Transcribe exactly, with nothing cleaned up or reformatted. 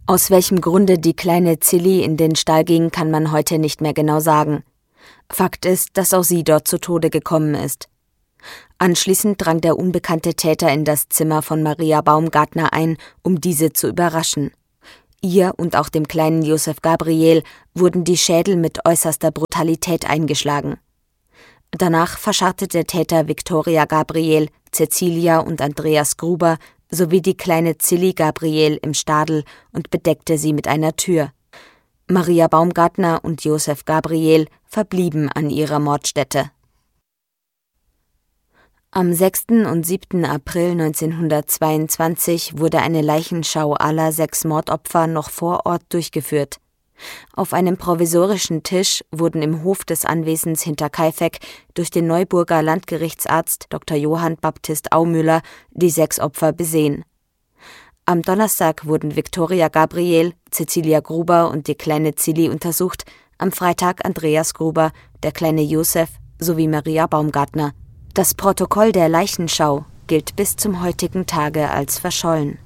Aus welchem Grunde die kleine Zilli in den Stall ging, kann man heute nicht mehr genau sagen. Fakt ist, dass auch sie dort zu Tode gekommen ist. Anschließend drang der unbekannte Täter in das Zimmer von Maria Baumgartner ein, um diese zu überraschen. Ihr und auch dem kleinen Joseph Gabriel wurden die Schädel mit äußerster Brutalität eingeschlagen. Danach verscharrte der Täter Viktoria Gabriel, Cäzilia und Andreas Gruber sowie die kleine Zilli Gabriel im Stadel und bedeckte sie mit einer Tür. Maria Baumgartner und Joseph Gabriel verblieben an ihrer Mordstätte. Am sechsten und siebten April neunzehnhundertzweiundzwanzig wurde eine Leichenschau aller sechs Mordopfer noch vor Ort durchgeführt. Auf einem provisorischen Tisch wurden im Hof des Anwesens Hinterkaifeck durch den Neuburger Landgerichtsarzt Doktor Johann Baptist Aumüller die sechs Opfer besehen. Am Donnerstag wurden Viktoria Gabriel, Cäzilia Gruber und die kleine Zilli untersucht, am Freitag Andreas Gruber, der kleine Josef sowie Maria Baumgartner. Das Protokoll der Leichenschau gilt bis zum heutigen Tage als verschollen.